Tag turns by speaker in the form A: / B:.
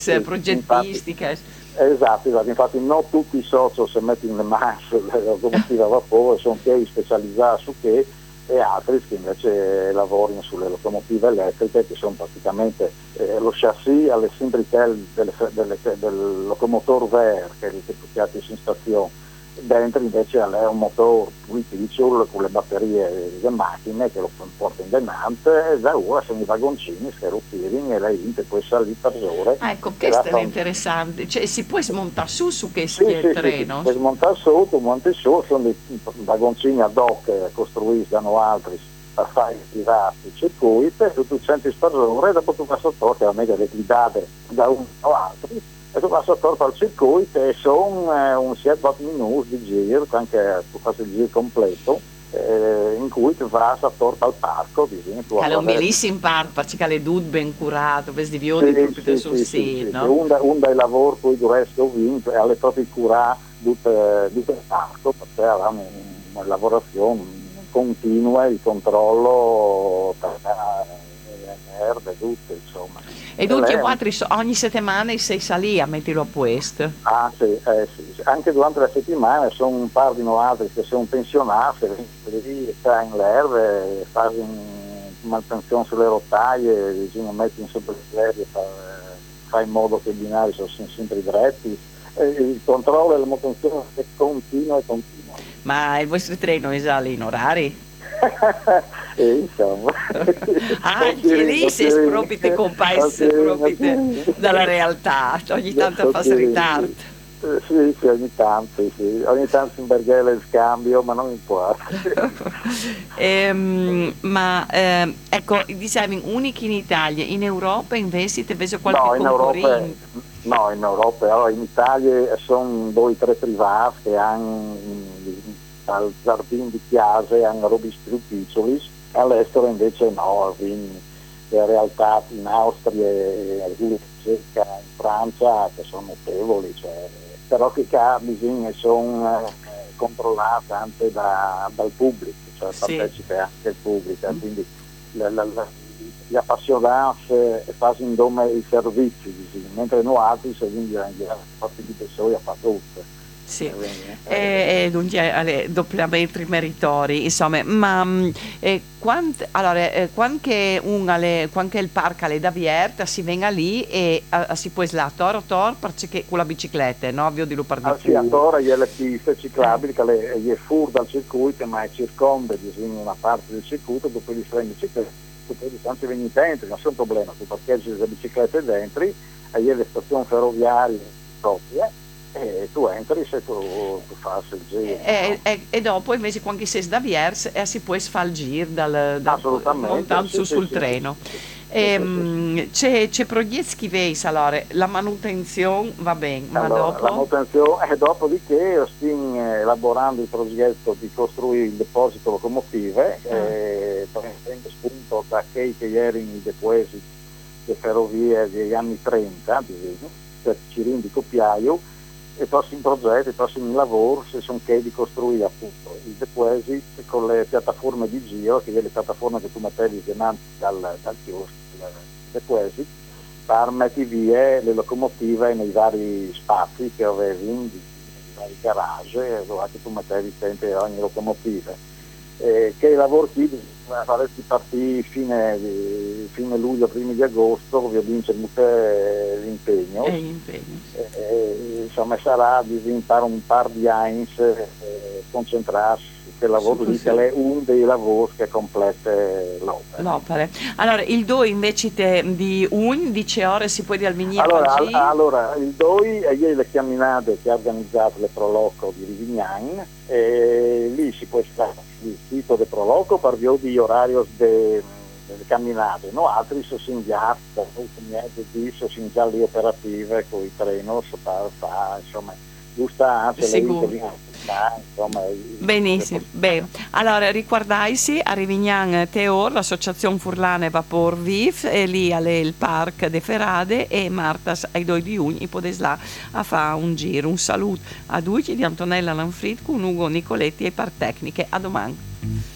A: progettistiche.
B: Esatto, infatti non tutti i soci se mettono le mani sulle locomotive a vapore, sono che specializzati su che, e altri che invece lavorano sulle locomotive elettriche, che sono praticamente lo chassis alle simbrichelle del locomotor VR che è ripiato in stazione. Dentro invece è un motore piccolo con le batterie delle macchine che lo porta in denante, e da ora sono i vagoncini che ruotano e la gente può salire per ore.
A: Ecco, questo è interessante, cioè si può smontare su che
B: sì,
A: treno?
B: Per smontare sotto, monte su, sono dei vagoncini ad hoc costruiti danno altri per fare tirati il circuito, e tu senti per ore, e dopo tu vai sotto, che la media le guidate da uno o altri, e tu vai sotto al circuito e sono un 7-8 minuti di giro, anche tu fai il giro completo, in cui tu vai sotto al parco.
A: È un bellissimo parco, perché è tutto ben curato, per di tutto sul sito.
B: Un dei lavori poi il resto ho vinto, e alle proprie curare tutto il parco, perché avevamo una lavorazione continua di controllo per erbe, tutto, insomma.
A: E tutti ogni settimana sei salì a metterlo a posto?
B: Sì. Anche durante la settimana sono un par di altri che sono pensionati, lì sta in l'erbe, fanno manutenzione sulle rotaie, bisogna mettere in sopra le erbe, fa in modo che i binari sono sempre dritti. Il controllo e la manutenzione è continua.
A: Ma il vostro treno è già lì in orari?
B: Insomma,
A: anche lì si spropite dalla realtà, ogni tanto fa ritardo.
B: Sì, ogni tanto in berghella il scambio, ma non importa.
A: Ecco, dicevi unici in Italia, in Europa invece ti vedo qualche concorrente?
B: No, in Europa, allora, in Italia sono 2 o 3 privati che hanno al giardino di Chiase, hanno robi più piccoli, all'estero invece no, in realtà in Austria e in Francia che sono notevoli, però che bisogna sono controllate anche dal pubblico, partecipa anche il pubblico, quindi gli appassionati fanno nome i servizi, mentre noi altri se vengono fatti di persone a fare tutto.
A: Sì, dunque doppiamente meritori, insomma, ma quando il parco è da vierta si venga lì e si può slattare perché con la bicicletta, no? Ovvio di lo parli
B: sì, a Tora è le piste ciclabili che è fuori dal circuito, ma è circonda una parte del circuito, dopo gli freni biciclette, dopo gli stanti vengono dentro, non c'è un problema, tu parcheggi le biciclette dentro, e le stazioni ferroviarie proprie, e tu entri se tu fai il giro.
A: E dopo invece quando si da Viers si può fare il giro montando sul treno. C'è progetti che allora la manutenzione va bene, ma dopo?
B: La manutenzione, dopodiché stiamo elaborando il progetto di costruire il deposito locomotive, prendendo spunto da che erano i depositi delle ferrovie degli anni 30, per Cirin di Copiaio, e i prossimi progetti, i prossimi lavori sono che di costruire appunto il deposito con le piattaforme di giro, che è le piattaforme che tu mettevi dal chiosco, il deposito, per mettere via le locomotive nei vari spazi che avevi, nei vari garage, dove tu mettevi sempre ogni locomotiva. Che i lavori qui faresti partire fine luglio, primi di agosto, ovviamente l'impegno. Insomma sarà di fare un par di anni concentrarsi che il lavoro lì che è uno dei lavori che completa l'opera.
A: Allora il DOI invece di 11 ore si può dire
B: allora il DOI è le camminate che ha organizzato le Proloco di Rivignan, e lì si può stare il sito del Proloco per via di orario delle camminate, no? Altri sono già già lì operative con i treni insomma giusta insomma.
A: Benissimo. Beh, allora ricordaisi a Rivignan Teor l'associazione Furlane Vapor Viv, e lì alle il park de Ferrade, e Marta ai 2 di Uni potesla a fare un giro. Un saluto a tutti di Antonella Lanfrid con Ugo Nicoletti e Partecniche. A domani.